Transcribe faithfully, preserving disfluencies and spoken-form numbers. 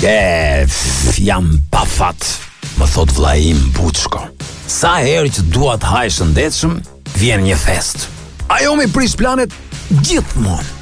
E, f, jam pa fat, më thot vllai im Buçko. Sa herë që dua të haj shëndetshëm, vjen një fest. Ajo me prish planet gjithmonë.